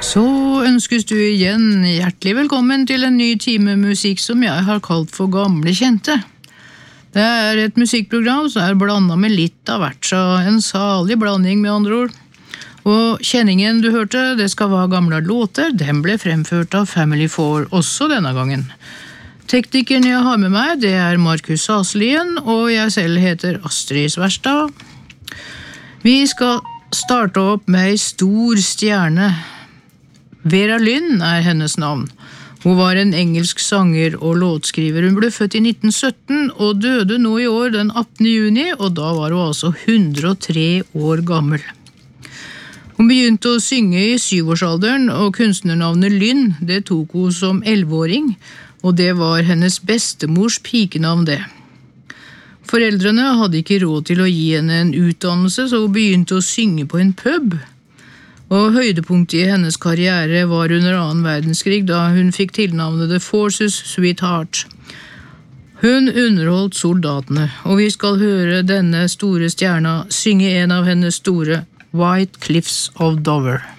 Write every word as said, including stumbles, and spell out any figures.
Så ønskes du igjen hjertelig velkommen til en ny time musikk som jeg har kalt for gamle kjente. Det er et musikkprogram som er blandet med litt av hvert, så en salig blanding med andre ord. Og kjenningen du hørte, det skal være gamle låter, den ble fremført av Family Four også denne gangen. Teknikeren jeg har med meg, det er Markus Aslien, og jeg selv heter Astrid Sverstad. Vi skal starte opp med en stor stjerne. Vera Lynn er hennes navn. Hun var en engelsk sanger og låtskriver. Hun ble født i nitten sytten og døde nå i år den attende juni, og da var hun altså hundre og tre år gammel. Hun begynte å synge i syvårsalderen, og kunstnernavnet Lynn, det tok hun som elleveåring, og det var hennes bestemors pikenavn det. Foreldrene hadde ikke råd til å gi henne en utdannelse, så hun begynte å synge på en pub. Og høydepunktet i hennes karriere var under annen verdenskrig, da hun fikk tilnavnet The Forces Sweetheart. Hun underholdt soldatene, og vi skal høre denne store stjerna synge en av hennes store White Cliffs of Dover.